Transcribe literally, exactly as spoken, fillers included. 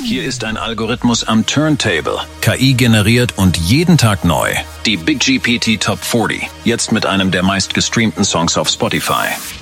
Hier ist ein Algorithmus am Turntable, K I generiert und jeden Tag neu. Die Big G P T Top vierzig, jetzt mit einem der meistgestreamten Songs auf Spotify.